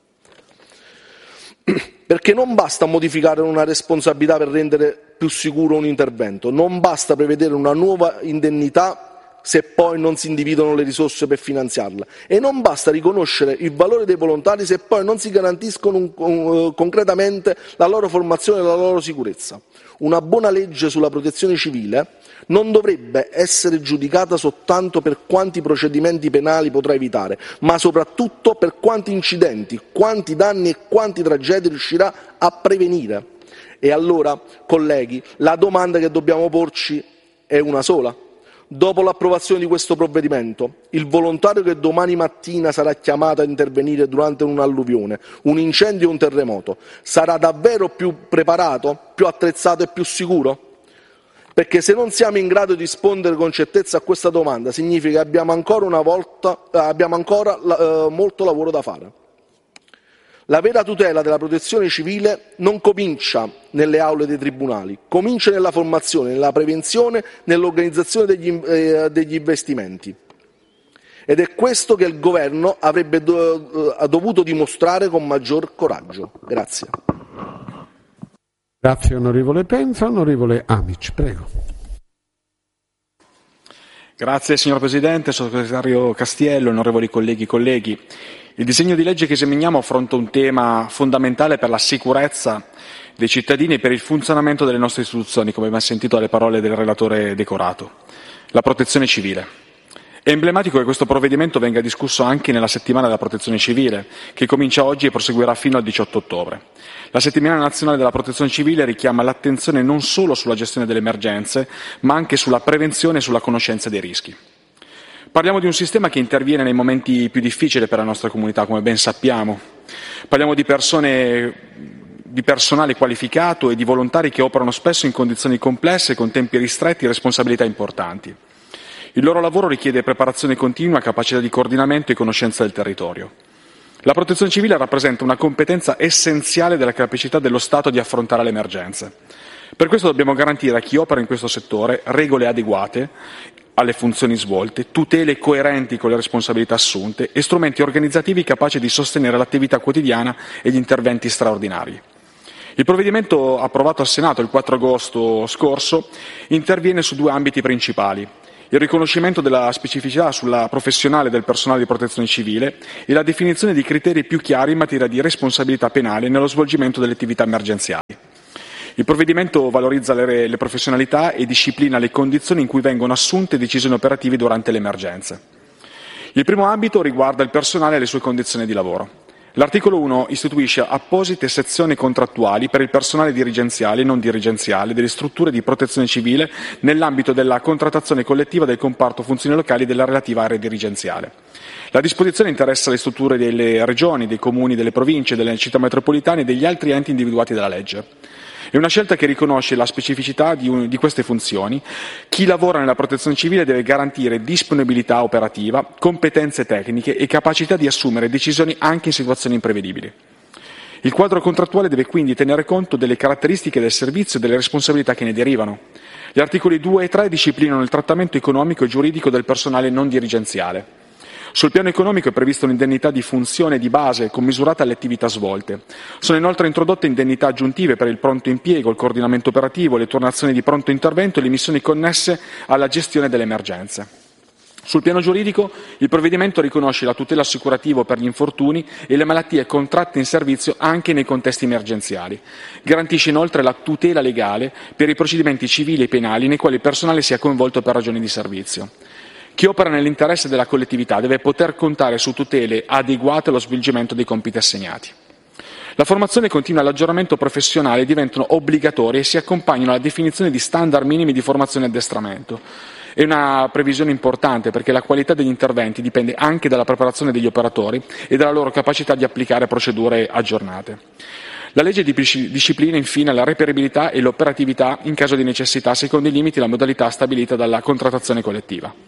Perché non basta modificare una responsabilità per rendere più sicuro un intervento, non basta prevedere una nuova indennità se poi non si individuano le risorse per finanziarla, e non basta riconoscere il valore dei volontari se poi non si garantiscono concretamente la loro formazione e la loro sicurezza. Una buona legge sulla protezione civile non dovrebbe essere giudicata soltanto per quanti procedimenti penali potrà evitare, ma soprattutto per quanti incidenti, quanti danni e quante tragedie riuscirà a prevenire. E allora, colleghi, la domanda che dobbiamo porci è una sola. Dopo l'approvazione di questo provvedimento, il volontario che domani mattina sarà chiamato a intervenire durante un'alluvione, un incendio o un terremoto, sarà davvero più preparato, più attrezzato e più sicuro? Perché se non siamo in grado di rispondere con certezza a questa domanda, significa che abbiamo ancora molto lavoro da fare. La vera tutela della protezione civile non comincia nelle aule dei tribunali, comincia nella formazione, nella prevenzione, nell'organizzazione degli investimenti. Ed è questo che il Governo avrebbe dovuto dimostrare con maggior coraggio. Grazie. Grazie onorevole Penza. Onorevole Amic, prego. Grazie signor Presidente, sottosegretario Castiello, onorevoli colleghi e colleghi. Il disegno di legge che esaminiamo affronta un tema fondamentale per la sicurezza dei cittadini e per il funzionamento delle nostre istituzioni, come abbiamo sentito dalle parole del relatore Decorato, la protezione civile. È emblematico che questo provvedimento venga discusso anche nella settimana della protezione civile, che comincia oggi e proseguirà fino al 18 ottobre. La settimana nazionale della protezione civile richiama l'attenzione non solo sulla gestione delle emergenze, ma anche sulla prevenzione e sulla conoscenza dei rischi. Parliamo di un sistema che interviene nei momenti più difficili per la nostra comunità, come ben sappiamo. Parliamo di personale qualificato e di volontari che operano spesso in condizioni complesse, con tempi ristretti e responsabilità importanti. Il loro lavoro richiede preparazione continua, capacità di coordinamento e conoscenza del territorio. La protezione civile rappresenta una competenza essenziale della capacità dello Stato di affrontare le emergenze. Per questo dobbiamo garantire a chi opera in questo settore regole adeguate alle funzioni svolte, tutele coerenti con le responsabilità assunte e strumenti organizzativi capaci di sostenere l'attività quotidiana e gli interventi straordinari. Il provvedimento approvato al Senato il 4 agosto scorso interviene su due ambiti principali: il riconoscimento della specificità sulla professionale del personale di protezione civile e la definizione di criteri più chiari in materia di responsabilità penale nello svolgimento delle attività emergenziali. Il provvedimento valorizza le professionalità e disciplina le condizioni in cui vengono assunte decisioni operative durante le emergenze. Il primo ambito riguarda il personale e le sue condizioni di lavoro. L'articolo 1 istituisce apposite sezioni contrattuali per il personale dirigenziale e non dirigenziale delle strutture di protezione civile nell'ambito della contrattazione collettiva del comparto funzioni locali e della relativa area dirigenziale. La disposizione interessa le strutture delle regioni, dei comuni, delle province, delle città metropolitane e degli altri enti individuati dalla legge. È una scelta che riconosce la specificità di queste funzioni. Chi lavora nella protezione civile deve garantire disponibilità operativa, competenze tecniche e capacità di assumere decisioni anche in situazioni imprevedibili. Il quadro contrattuale deve quindi tenere conto delle caratteristiche del servizio e delle responsabilità che ne derivano. Gli articoli 2 e 3 disciplinano il trattamento economico e giuridico del personale non dirigenziale. Sul piano economico è prevista un'indennità di funzione di base commisurata alle attività svolte. Sono inoltre introdotte indennità aggiuntive per il pronto impiego, il coordinamento operativo, le turnazioni di pronto intervento e le missioni connesse alla gestione delle emergenze. Sul piano giuridico, il provvedimento riconosce la tutela assicurativa per gli infortuni e le malattie contratte in servizio anche nei contesti emergenziali. Garantisce inoltre la tutela legale per i procedimenti civili e penali nei quali il personale sia coinvolto per ragioni di servizio. Chi opera nell'interesse della collettività deve poter contare su tutele adeguate allo svolgimento dei compiti assegnati. La formazione continua e l'aggiornamento professionale diventano obbligatori e si accompagnano alla definizione di standard minimi di formazione e addestramento. È una previsione importante perché la qualità degli interventi dipende anche dalla preparazione degli operatori e dalla loro capacità di applicare procedure aggiornate. La legge disciplina infine la reperibilità e l'operatività in caso di necessità secondo i limiti e la modalità stabilita dalla contrattazione collettiva.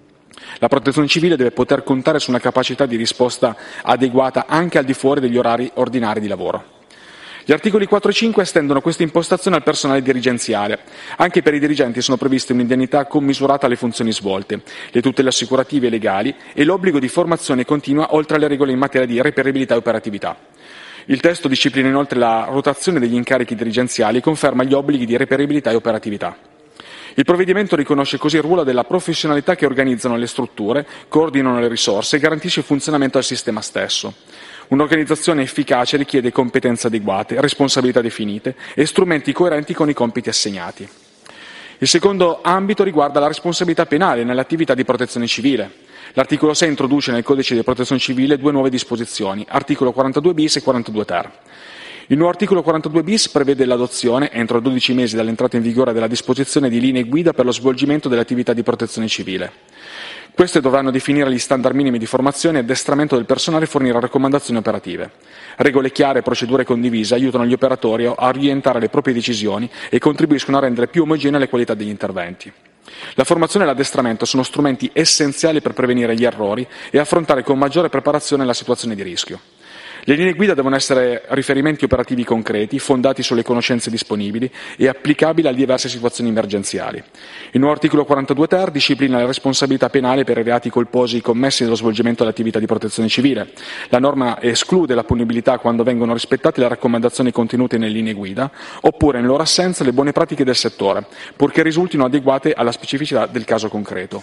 La protezione civile deve poter contare su una capacità di risposta adeguata anche al di fuori degli orari ordinari di lavoro. Gli articoli 4 e 5 estendono questa impostazione al personale dirigenziale. Anche per i dirigenti sono previste un'indennità commisurata alle funzioni svolte, le tutele assicurative e legali e l'obbligo di formazione continua oltre alle regole in materia di reperibilità e operatività. Il testo disciplina inoltre la rotazione degli incarichi dirigenziali e conferma gli obblighi di reperibilità e operatività. Il provvedimento riconosce così il ruolo della professionalità che organizzano le strutture, coordinano le risorse e garantisce il funzionamento del sistema stesso. Un'organizzazione efficace richiede competenze adeguate, responsabilità definite e strumenti coerenti con i compiti assegnati. Il secondo ambito riguarda la responsabilità penale nell'attività di protezione civile. L'articolo 6 introduce nel Codice di Protezione Civile due nuove disposizioni, articolo 42 bis e 42 ter. Il nuovo articolo 42 bis prevede l'adozione, entro 12 mesi dall'entrata in vigore della disposizione, di linee guida per lo svolgimento delle attività di protezione civile. Queste dovranno definire gli standard minimi di formazione e addestramento del personale e fornire raccomandazioni operative. Regole chiare e procedure condivise aiutano gli operatori a orientare le proprie decisioni e contribuiscono a rendere più omogenea le qualità degli interventi. La formazione e l'addestramento sono strumenti essenziali per prevenire gli errori e affrontare con maggiore preparazione la situazione di rischio. Le linee guida devono essere riferimenti operativi concreti, fondati sulle conoscenze disponibili e applicabili a diverse situazioni emergenziali. Il nuovo articolo 42 ter disciplina la responsabilità penale per i reati colposi commessi nello svolgimento dell'attività di protezione civile. La norma esclude la punibilità quando vengono rispettate le raccomandazioni contenute nelle linee guida, oppure, in loro assenza, le buone pratiche del settore, purché risultino adeguate alla specificità del caso concreto.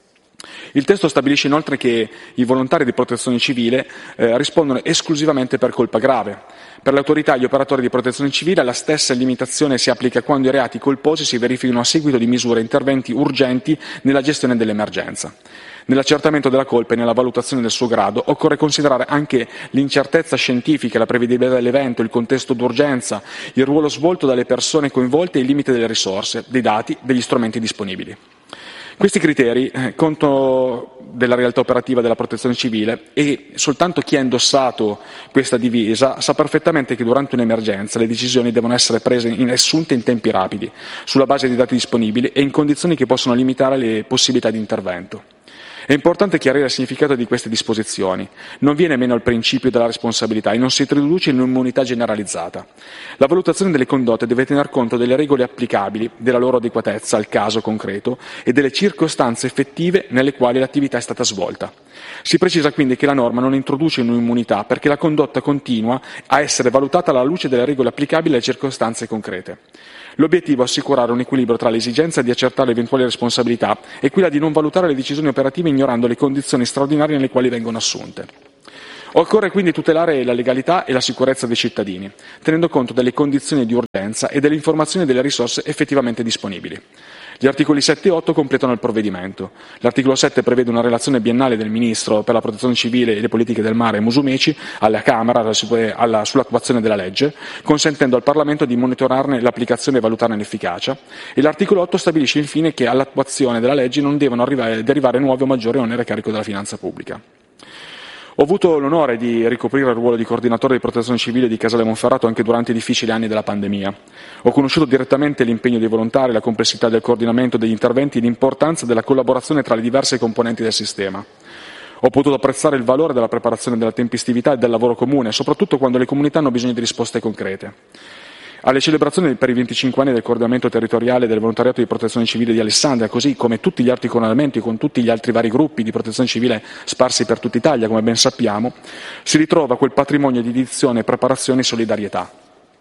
Il testo stabilisce inoltre che i volontari di protezione civile rispondono esclusivamente per colpa grave. Per le autorità e gli operatori di protezione civile la stessa limitazione si applica quando i reati colposi si verificano a seguito di misure e interventi urgenti nella gestione dell'emergenza. Nell'accertamento della colpa e nella valutazione del suo grado occorre considerare anche l'incertezza scientifica, la prevedibilità dell'evento, il contesto d'urgenza, il ruolo svolto dalle persone coinvolte e i limiti delle risorse, dei dati, degli strumenti disponibili. Questi criteri conto della realtà operativa della protezione civile e soltanto chi ha indossato questa divisa sa perfettamente che durante un'emergenza le decisioni devono essere prese e assunte in tempi rapidi, sulla base dei dati disponibili e in condizioni che possono limitare le possibilità di intervento. È importante chiarire il significato di queste disposizioni. Non viene meno il principio della responsabilità e non si introduce un'immunità generalizzata. La valutazione delle condotte deve tener conto delle regole applicabili, della loro adeguatezza al caso concreto e delle circostanze effettive nelle quali l'attività è stata svolta. Si precisa quindi che la norma non introduce un'immunità perché la condotta continua a essere valutata alla luce delle regole applicabili alle circostanze concrete. L'obiettivo è assicurare un equilibrio tra l'esigenza di accertare eventuali responsabilità e quella di non valutare le decisioni operative ignorando le condizioni straordinarie nelle quali vengono assunte. Occorre quindi tutelare la legalità e la sicurezza dei cittadini, tenendo conto delle condizioni di urgenza e delle informazioni e delle risorse effettivamente disponibili. Gli articoli 7 e 8 completano il provvedimento. L'articolo 7 prevede una relazione biennale del Ministro per la Protezione Civile e le Politiche del Mare Musumeci alla Camera sull'attuazione della legge, consentendo al Parlamento di monitorarne l'applicazione e valutarne l'efficacia, e l'articolo 8 stabilisce infine che all'attuazione della legge non devono derivare nuovi o maggiori oneri a carico della finanza pubblica. Ho avuto l'onore di ricoprire il ruolo di coordinatore di protezione civile di Casale Monferrato anche durante i difficili anni della pandemia. Ho conosciuto direttamente l'impegno dei volontari, la complessità del coordinamento degli interventi e l'importanza della collaborazione tra le diverse componenti del sistema. Ho potuto apprezzare il valore della preparazione della tempestività e del lavoro comune, soprattutto quando le comunità hanno bisogno di risposte concrete. Alle celebrazioni per i 25 anni del coordinamento territoriale del volontariato di protezione civile di Alessandria, così come tutti gli altri coordinamenti con tutti gli altri vari gruppi di protezione civile sparsi per tutta Italia, come ben sappiamo, si ritrova quel patrimonio di dedizione, preparazione e solidarietà.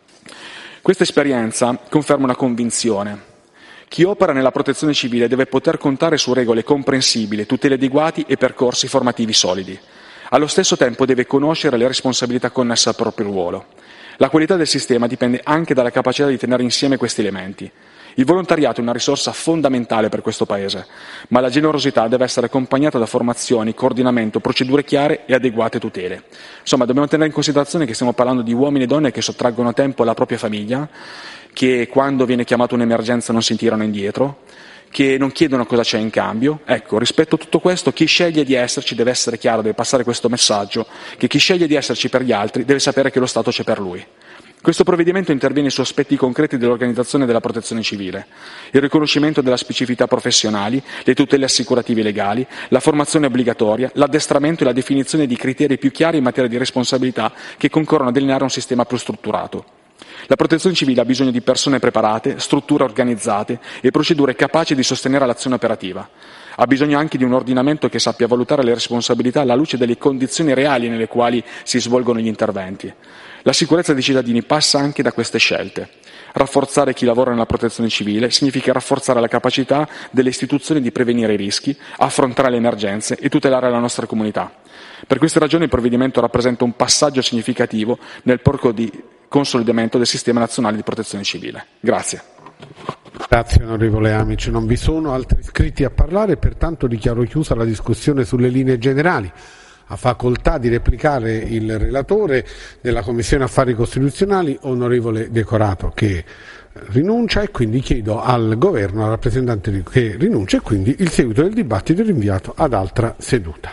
Questa esperienza conferma una convinzione. Chi opera nella protezione civile deve poter contare su regole comprensibili, tutele adeguati e percorsi formativi solidi. Allo stesso tempo deve conoscere le responsabilità connesse al proprio ruolo. La qualità del sistema dipende anche dalla capacità di tenere insieme questi elementi. Il volontariato è una risorsa fondamentale per questo Paese, ma la generosità deve essere accompagnata da formazioni, coordinamento, procedure chiare e adeguate tutele. Insomma, dobbiamo tenere in considerazione che stiamo parlando di uomini e donne che sottraggono tempo alla propria famiglia, che quando viene chiamata un'emergenza non si tirano indietro, che non chiedono cosa c'è in cambio. Ecco, rispetto a tutto questo, chi sceglie di esserci deve essere chiaro, deve passare questo messaggio, che chi sceglie di esserci per gli altri deve sapere che lo Stato c'è per lui. Questo provvedimento interviene su aspetti concreti dell'organizzazione della protezione civile, il riconoscimento della specificità professionali, le tutele assicurative legali, la formazione obbligatoria, l'addestramento e la definizione di criteri più chiari in materia di responsabilità che concorrono a delineare un sistema più strutturato. La protezione civile ha bisogno di persone preparate, strutture organizzate e procedure capaci di sostenere l'azione operativa. Ha bisogno anche di un ordinamento che sappia valutare le responsabilità alla luce delle condizioni reali nelle quali si svolgono gli interventi. La sicurezza dei cittadini passa anche da queste scelte. Rafforzare chi lavora nella protezione civile significa rafforzare la capacità delle istituzioni di prevenire i rischi, affrontare le emergenze e tutelare la nostra comunità. Per queste ragioni il provvedimento rappresenta un passaggio significativo nel percorso di consolidamento del sistema nazionale di protezione civile. Grazie. Grazie onorevole Amici, non vi sono altri iscritti a parlare, pertanto dichiaro chiusa la discussione sulle linee generali. Ha facoltà di replicare il relatore della Commissione Affari Costituzionali, onorevole Decorato, che rinuncia, e quindi chiedo al Governo, al rappresentante che rinuncia, e quindi il seguito del dibattito è rinviato ad altra seduta.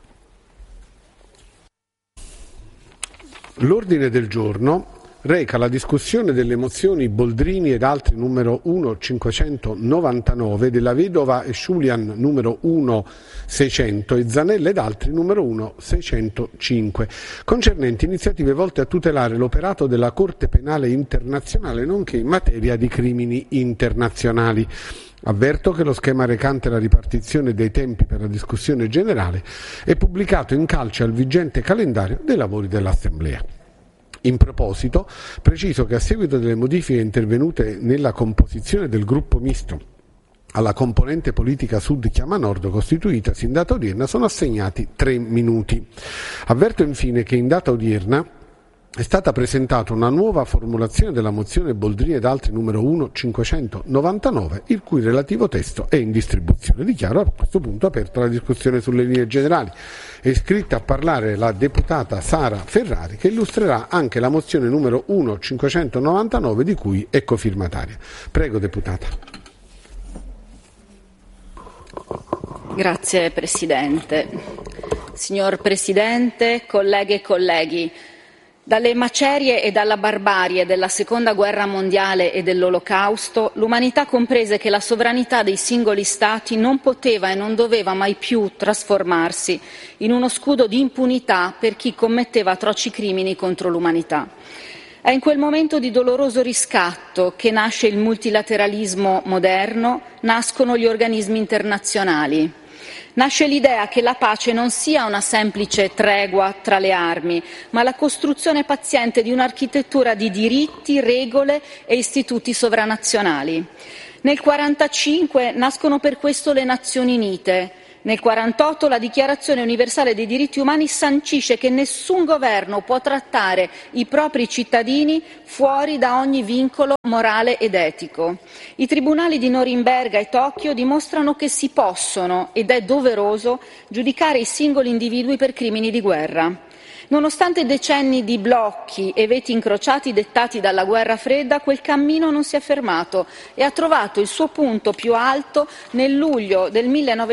L'ordine del giorno reca la discussione delle mozioni Boldrini ed altri numero 1.599, della Vedova e Sciulian numero 1.600 e Zanella ed altri numero 1.605, concernenti iniziative volte a tutelare l'operato della Corte Penale Internazionale, nonché in materia di crimini internazionali. Avverto che lo schema recante la ripartizione dei tempi per la discussione generale è pubblicato in calce al vigente calendario dei lavori dell'Assemblea. In proposito, preciso che a seguito delle modifiche intervenute nella composizione del gruppo misto alla componente politica Sud Chiama Nord costituitasi in data odierna sono assegnati 3 minuti. Avverto infine che in data odierna è stata presentata una nuova formulazione della mozione Boldrini ed altri numero 1.599, il cui relativo testo è in distribuzione. Dichiaro a questo punto aperta la discussione sulle linee generali. È iscritta a parlare la deputata Sara Ferrari, che illustrerà anche la mozione numero 1.599 di cui è cofirmataria. Prego, deputata. Grazie Presidente. Signor Presidente, colleghe e colleghi, Dalle macerie e dalla barbarie della Seconda Guerra Mondiale e dell'Olocausto, l'umanità comprese che la sovranità dei singoli Stati non poteva e non doveva mai più trasformarsi in uno scudo di impunità per chi commetteva atroci crimini contro l'umanità. È in quel momento di doloroso riscatto che nasce il multilateralismo moderno, nascono gli organismi internazionali. Nasce l'idea che la pace non sia una semplice tregua tra le armi, ma la costruzione paziente di un'architettura di diritti, regole e istituti sovranazionali. Nel 1945 nascono per questo le Nazioni Unite. Nel 1948 la Dichiarazione universale dei diritti umani sancisce che nessun governo può trattare i propri cittadini fuori da ogni vincolo morale ed etico. I tribunali di Norimberga e Tokyo dimostrano che si possono, ed è doveroso, giudicare i singoli individui per crimini di guerra. Nonostante decenni di blocchi e veti incrociati dettati dalla guerra fredda, quel cammino non si è fermato e ha trovato il suo punto più alto nel luglio del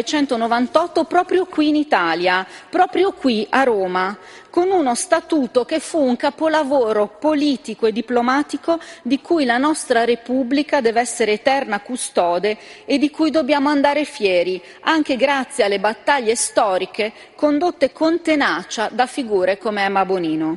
1998 proprio qui in Italia, proprio qui a Roma, con uno statuto che fu un capolavoro politico e diplomatico di cui la nostra Repubblica deve essere eterna custode e di cui dobbiamo andare fieri, anche grazie alle battaglie storiche condotte con tenacia da figure come Emma Bonino.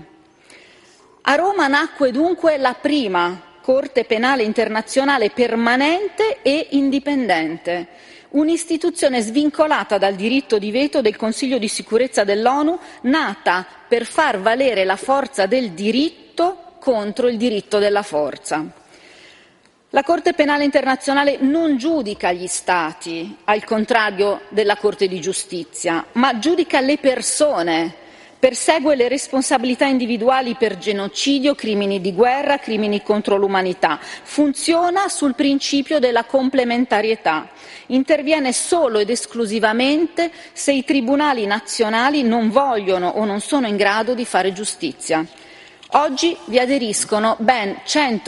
A Roma nacque dunque la prima Corte Penale Internazionale permanente e indipendente, un'istituzione svincolata dal diritto di veto del Consiglio di sicurezza dell'ONU, nata per far valere la forza del diritto contro il diritto della forza. La Corte Penale Internazionale non giudica gli Stati, al contrario della Corte di Giustizia, ma giudica le persone, persegue le responsabilità individuali per genocidio, crimini di guerra, crimini contro l'umanità, funziona sul principio della complementarietà, interviene solo ed esclusivamente se i tribunali nazionali non vogliono o non sono in grado di fare giustizia. Oggi vi aderiscono ben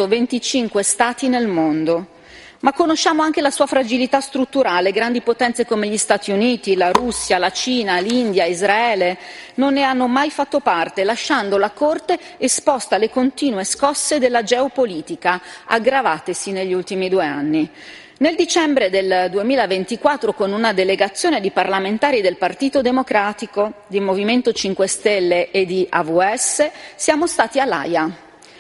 125 Stati nel mondo, ma conosciamo anche la sua fragilità strutturale. Grandi potenze come gli Stati Uniti, la Russia, la Cina, l'India, Israele non ne hanno mai fatto parte, lasciando la Corte esposta alle continue scosse della geopolitica, aggravatesi negli ultimi 2 anni. Nel dicembre del 2024, con una delegazione di parlamentari del Partito Democratico, di Movimento 5 Stelle e di AVS, siamo stati all'Aia.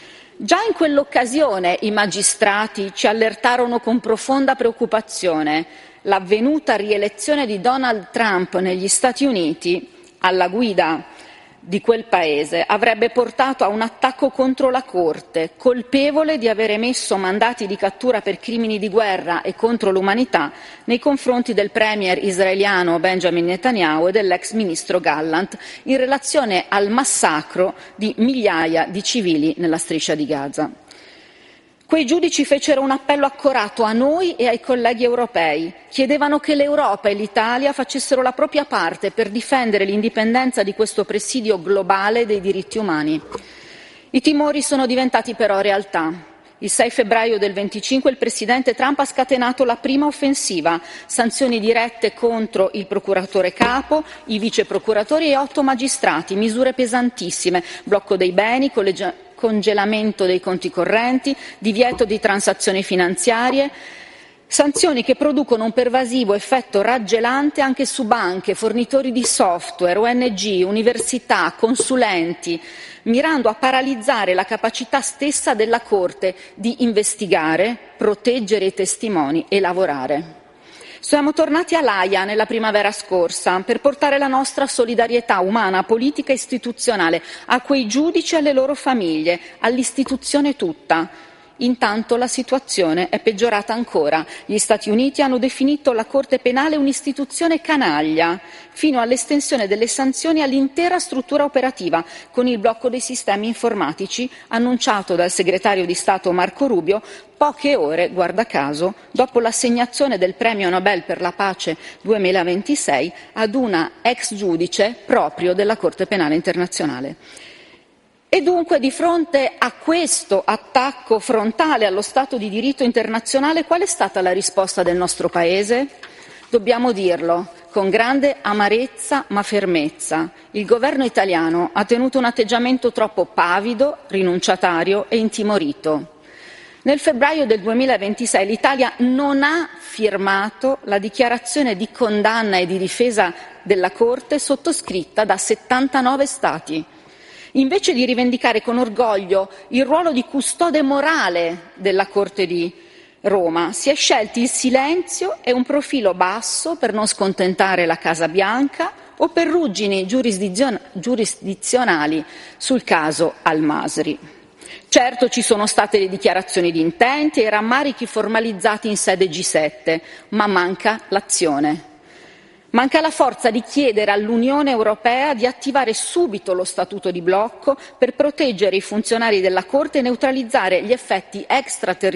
Già in quell'occasione i magistrati ci allertarono con profonda preoccupazione. L'avvenuta rielezione di Donald Trump negli Stati Uniti, alla guida di quel paese, avrebbe portato a un attacco contro la Corte, colpevole di aver emesso mandati di cattura per crimini di guerra e contro l'umanità nei confronti del premier israeliano Benjamin Netanyahu e dell'ex ministro Gallant in relazione al massacro di migliaia di civili nella striscia di Gaza. Quei giudici fecero un appello accorato a noi e ai colleghi europei. Chiedevano che l'Europa e l'Italia facessero la propria parte per difendere l'indipendenza di questo presidio globale dei diritti umani. I timori sono diventati però realtà. Il 6 febbraio del 25 il presidente Trump ha scatenato la prima offensiva, sanzioni dirette contro il procuratore capo, i viceprocuratori e 8 magistrati, misure pesantissime, blocco dei beni, congelamento dei conti correnti, divieto di transazioni finanziarie, sanzioni che producono un pervasivo effetto raggelante anche su banche, fornitori di software, ONG, università, consulenti, mirando a paralizzare la capacità stessa della Corte di investigare, proteggere i testimoni e lavorare. Siamo tornati all'Aia nella primavera scorsa per portare la nostra solidarietà umana, politica e istituzionale a quei giudici e alle loro famiglie, all'istituzione tutta. Intanto la situazione è peggiorata ancora. Gli Stati Uniti hanno definito la Corte Penale un'istituzione canaglia, fino all'estensione delle sanzioni all'intera struttura operativa, con il blocco dei sistemi informatici annunciato dal segretario di Stato Marco Rubio poche ore, guarda caso, dopo l'assegnazione del Premio Nobel per la Pace 2026 ad una ex giudice proprio della Corte Penale Internazionale. E dunque, di fronte a questo attacco frontale allo Stato di diritto internazionale, qual è stata la risposta del nostro Paese? Dobbiamo dirlo, con grande amarezza ma fermezza, il governo italiano ha tenuto un atteggiamento troppo pavido, rinunciatario e intimorito. Nel febbraio del 2026 l'Italia non ha firmato la dichiarazione di condanna e di difesa della Corte sottoscritta da 79 Stati. Invece di rivendicare con orgoglio il ruolo di custode morale della Corte di Roma, si è scelti il silenzio e un profilo basso per non scontentare la Casa Bianca o per ruggini giurisdizionali sul caso Al-Masri. Certo, ci sono state le dichiarazioni di intenti e i rammarichi formalizzati in sede G7, ma manca l'azione. Manca la forza di chiedere all'Unione Europea di attivare subito lo statuto di blocco per proteggere i funzionari della Corte e neutralizzare gli effetti extraterritoriali